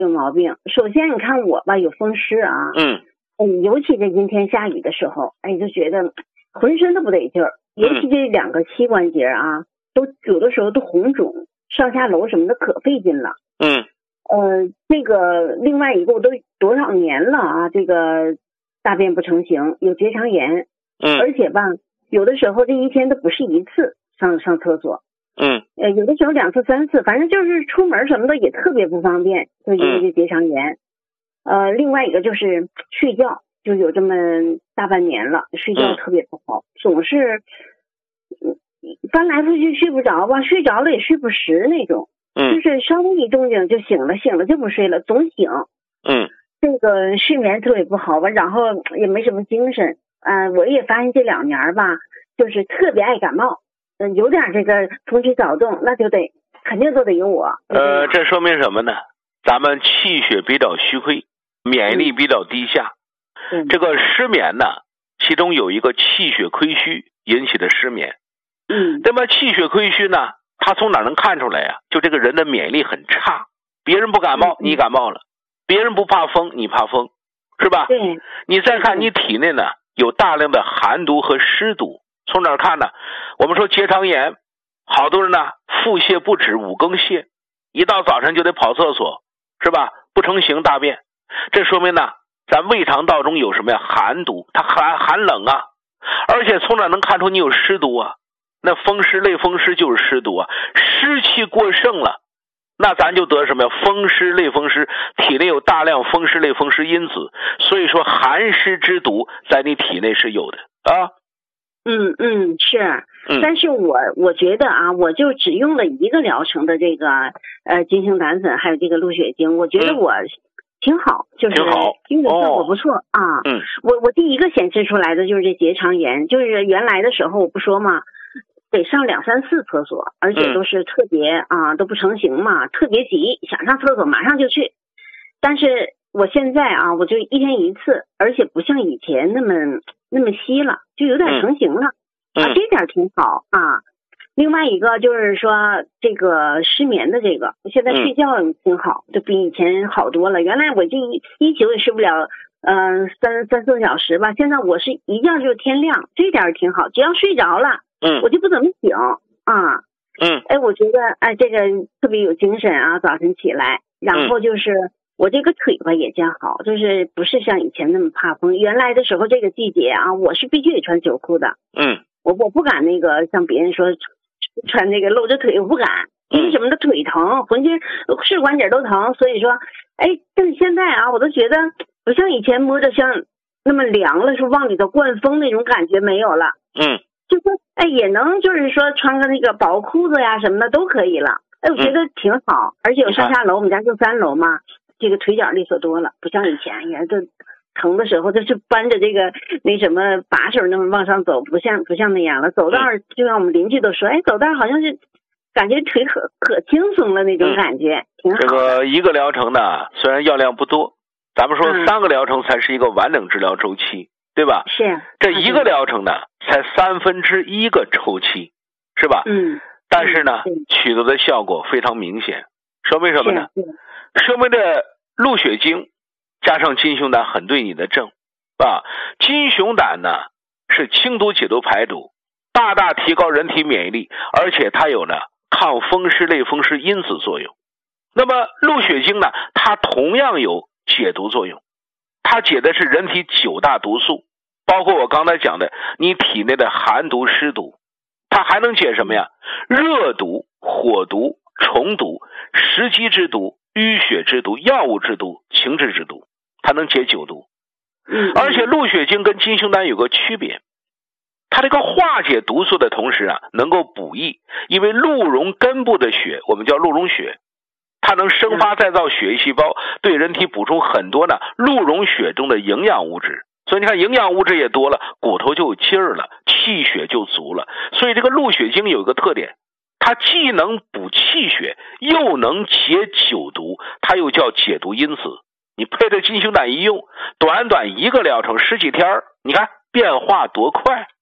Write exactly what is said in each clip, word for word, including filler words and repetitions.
有毛病。首先你看我吧，有风湿啊， 嗯嗯，尤其这阴天下雨的时候，哎，就觉得浑身都不得劲儿，尤其这两个膝关节啊，都有的时候都红肿，上下楼什么的可费劲了。 嗯呃，这个另外一个我都多少年了啊，这个大便不成形，有结肠炎， 嗯而且吧，有的时候这一天都不是一次上上厕所。 嗯呃，有的时候两次三次，反正就是出门什么的也特别不方便，就因为这结肠炎。呃，另外一个就是睡觉，就有这么大半年了，睡觉特别不好，总是嗯翻来覆去睡不着吧，睡着了也睡不实那种， 嗯就是稍微一动静就醒了，醒了就不睡了，总醒。 嗯这个睡眠特别不好吧，然后也没什么精神。呃，我也发现这两年吧，就是特别爱感冒。嗯，有点这个风吹草动，那就得肯定都得有我。 呃，这说明什么呢？咱们气血比较虚亏，免疫力比较低下。 嗯， 这个失眠呢，其中有一个气血亏虚引起的失眠。 嗯， 那么气血亏虚呢，它从哪能看出来呀？就这个人的免疫力很差，别人不感冒， 嗯、 你感冒了；别人不怕风，你怕风，是吧？ 对。 你再看你体内呢，有大量的寒毒和湿毒。从哪儿看呢？我们说结肠炎，好多人呢腹泻不止，五更泻，一到早晨就得跑厕所，是吧？不成形大便，这说明呢，咱胃肠道中有什么呀？寒毒，它寒寒冷啊。而且从哪能看出你有湿毒啊？那风湿类风湿就是湿毒啊，湿气过盛了，那咱就得什么呀？风湿类风湿，体内有大量风湿类风湿因子，所以说寒湿之毒在你体内是有的啊。 嗯嗯是， 嗯， 但是我我觉得啊，我就只用了一个疗程的这个呃金星胆粉，还有这个鹿血精，我觉得我挺好，嗯、就是用的效果不错、哦、啊。 嗯， 我我第一个显示出来的就是这结肠炎，就是原来的时候我不说嘛，得上两三次厕所，而且都是特别、嗯、啊都不成形嘛，特别急，想上厕所马上就去。但是我现在啊，我就一天一次，而且不像以前那么那么稀了，就有点成型了、 嗯、 啊，这点挺好啊。另外一个就是说这个失眠的这个，我现在睡觉挺好，就比以前好多了。原来我这一一宿也睡不了，嗯、呃，三三四个小时吧，现在我是一觉就天亮，这点挺好。只要睡着了， 嗯， 我就不怎么醒啊。 嗯， 哎，我觉得哎这个特别有精神啊，早晨起来，然后就是。嗯我这个腿吧也加好，就是不是像以前那么怕风。原来的时候这个季节啊，我是必须得穿秋裤的。 嗯， 我我不敢那个像别人说穿那个露着腿，我不敢，因为什么的腿疼，浑身是关节都疼。所以说，哎，但是现在啊，我都觉得不像以前摸着像那么凉了，说往里头灌风那种感觉没有了。 嗯， 就说哎也能就是说穿个那个薄裤子呀什么的都可以了。哎，我觉得挺好，嗯、而且我上下楼，我们家就三楼嘛。这个腿脚利索多了，不像以前，也这疼的时候就是搬着这个那什么把手那么往上走，不像不像那样了。走道就让我们邻居都说，哎，走道好像是感觉腿可可轻松了那种感觉，嗯、挺好。 这个一个疗程呢，虽然药量不多，咱们说三个疗程才是一个完整治疗周期，嗯、对吧？ 是。 这一个疗程呢，才三分之一个周期，是吧？ 嗯。 但是呢，嗯、取得的效果非常明显，说明什么呢？说明这鹿血精加上金熊胆很对你的症啊。金熊胆呢是清毒解毒排毒，大大提高人体免疫力，而且它有呢抗风湿类风湿因子作用。那么鹿血精呢，它同样有解毒作用，它解的是人体九大毒素，包括我刚才讲的你体内的寒毒湿毒。它还能解什么呀？热毒、火毒、虫毒、食积之毒、淤血之毒、药物之毒、情志之毒，它能解九毒。 嗯， 而且鹿血精跟金熊胆有个区别，它这个化解毒素的同时啊，能够补益，因为鹿茸根部的血，我们叫鹿茸血，它能生发再造血液细胞，对人体补充很多呢鹿茸血中的营养物质。所以你看营养物质也多了，骨头就有劲儿了，气血就足了。所以这个鹿血精有一个特点，它既能补气血，又能解九毒，它又叫解毒因子。你配着金熊胆一用，短短一个疗程十几天，你看变化多快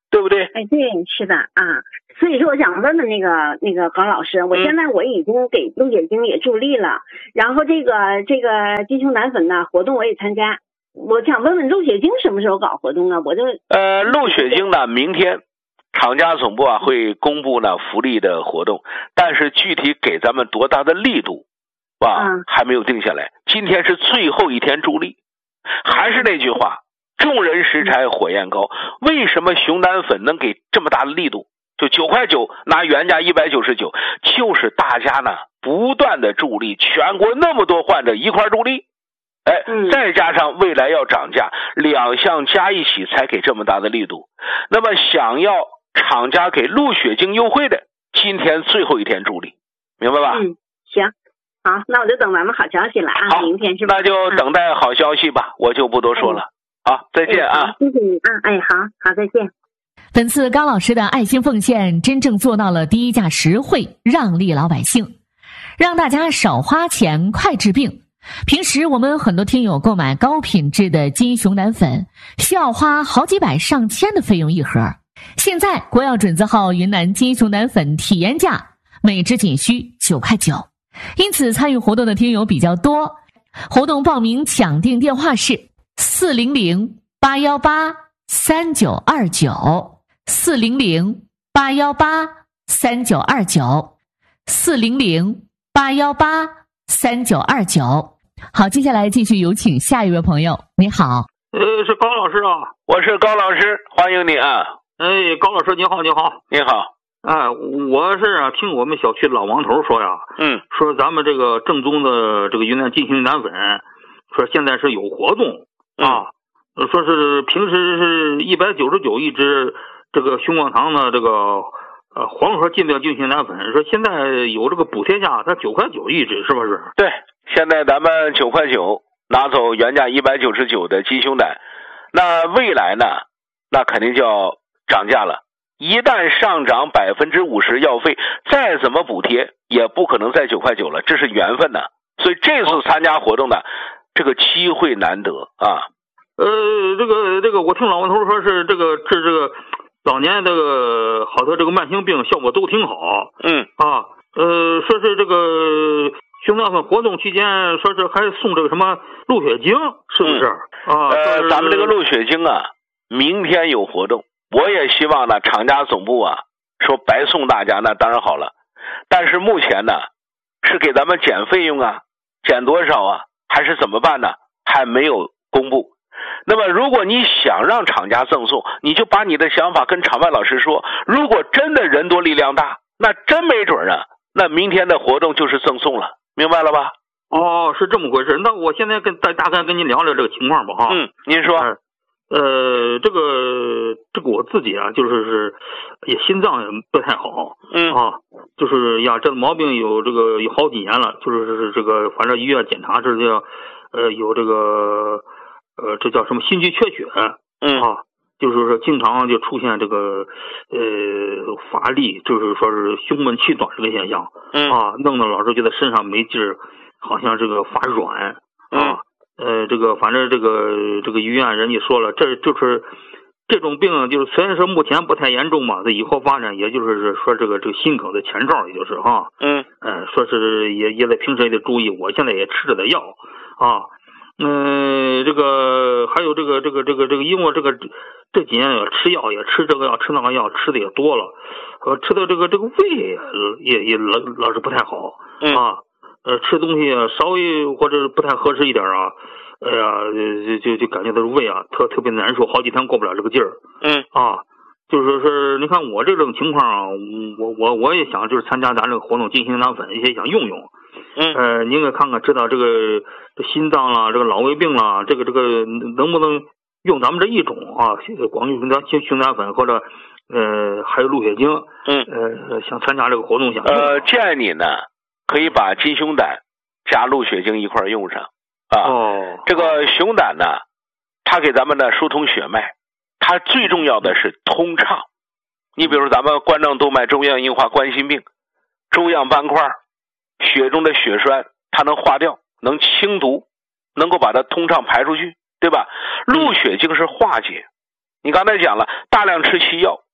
对不对？ 哎，对，是的啊。所以说，我想问问那个那个高老师，我现在我已经给鹿血精也助力了，嗯、然后这个这个金熊胆粉呢活动我也参加，我想问问鹿血精什么时候搞活动啊？我就呃，鹿血精呢，明天厂家总部啊会公布呢福利的活动，但是具体给咱们多大的力度啊、嗯、还没有定下来。今天是最后一天助力，还是那句话，众人拾柴火焰高。为什么熊胆粉能给这么大的力度？就九块九拿原价一百九十九，就是大家呢不断的助力，全国那么多患者一块助力，哎， 嗯、 再加上未来要涨价，两项加一起才给这么大的力度。那么想要厂家给鹿血精优惠的，今天最后一天助力，明白吧？ 嗯，行，好，那我就等咱们好消息了啊， 好， 明天是吧？ 那就等待好消息吧，我就不多说了。嗯、好，再见啊！ 谢谢你啊，哎，好好，再见。 本次高老师的爱心奉献真正做到了低价实惠，让利老百姓，让大家少花钱快治病。平时我们很多听友购买高品质的金熊胆粉需要花好几百上千的费用一盒，现在国药准字号云南金熊胆粉体验价每支仅需九块九，因此参与活动的听友比较多。活动报名抢订电话是四零零八幺八三九二九四零零八幺八三九二九四零零八幺八三九二九。好，接下来继续有请下一位朋友。你好， 呃，是高老师啊， 我是高老师，欢迎你啊。 哎，高老师你好，你好， 你好。 哎，我是啊，听我们小区老王头说呀， 嗯， 说咱们这个正宗的这个云南金熊胆粉，说现在是有活动啊，嗯、说是平时是一百九十九一支。这个熊广堂的这个呃黄盒进标金熊胆粉，说现在有这个补贴价，它九块九一支，是不是？ 对，现在咱们九块九拿走原价一百九十九的金熊胆，那未来呢，那肯定就要涨价了。一旦上涨百分之五十药费，再怎么补贴也不可能在九块九了，这是缘分呐。所以这次参加活动呢，这个机会难得啊。 呃，这个这个，我听老王头说是这个治这个。早年这个好多这个慢性病效果都挺好， 嗯啊，呃，说是这个熊胆粉活动期间，说是还送这个什么鹿血精，是不是？ 嗯、 啊， 呃，咱们这个鹿血精啊，明天有活动，我也希望呢，厂家总部啊说白送大家，那当然好了，但是目前呢是给咱们减费用啊，减多少啊，还是怎么办呢？还没有公布。那么如果你想让厂家赠送，你就把你的想法跟厂外老师说，如果真的人多力量大，那真没准啊，那明天的活动就是赠送了，明白了吧？ 哦，是这么回事。那我现在跟大大概跟您聊聊这个情况吧哈。 嗯，您说。 呃，呃这个这个我自己啊，就是是也心脏也不太好。 嗯啊，就是呀，这毛病有这个有好几年了，就是是这个反正医院检查是叫呃有这个。呃，这叫什么心肌缺血？ 嗯啊，就是说经常就出现这个呃乏力，就是说是胸闷气短这个现象。 嗯啊，弄得老是觉得身上没劲儿，好像这个发软。啊，呃，这个反正这个这个医院人家说了，这就是这种病，就是虽然说目前不太严重嘛，这以后发展也就是说这个这个心梗的前兆，也就是哈。 嗯。 呃，说是也也得平时也得注意，我现在也吃着的药啊。嗯，这个还有这个这个这个这个，因为这个这几年也吃药，也吃这个药，吃那个药，吃的也多了，呃，吃的这个这个胃也也老老是不太好啊，呃，吃东西稍微或者不太合适一点啊，哎呀，就就就感觉到胃啊特特别难受，好几天过不了这个劲儿。 嗯啊，就是是，你看我这种情况啊，我我我也想就是参加咱这个活动金熊胆粉，也想用用。 嗯， 呃，您给看看，知道这个这心脏啦，这个脑胃病啦，这个这个能不能用咱们这一种啊？广域熊胆熊胆粉或者呃还有鹿血精， 嗯， 呃，想参加这个活动想用。 呃，建议你呢可以把金熊胆加鹿血精一块用上啊。 哦， 这个熊胆呢，它给咱们呢疏通血脉，它最重要的是通畅。你比如咱们冠状动脉粥样硬化冠心病，粥样斑块。血中的血栓它能化掉，能清毒，能够把它通畅排出去，对吧？鹿血精是化解。你刚才讲了，大量吃西药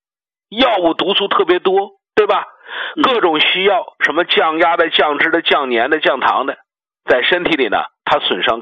药物毒素特别多，对吧？各种需要，什么降压的、降脂的、降粘的、降糖的，在身体里呢，它损伤